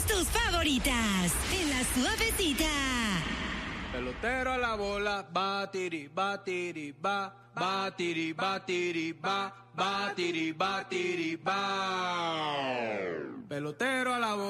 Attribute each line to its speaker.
Speaker 1: todas tus favoritas en La Suavecita.
Speaker 2: Pelotero a la bola, batiri, batiri, ba, batiri, batiri, ba, batiri, batiri, ba. Pelotero a la bola.